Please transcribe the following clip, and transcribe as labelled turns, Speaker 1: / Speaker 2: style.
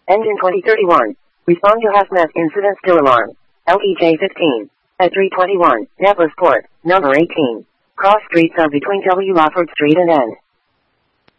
Speaker 1: Engine 2031. Respond to hazmat incident still alarm. LEJ 15. At 321. Naples Port. Number 18. Cross streets are between W. Lawford Street and N.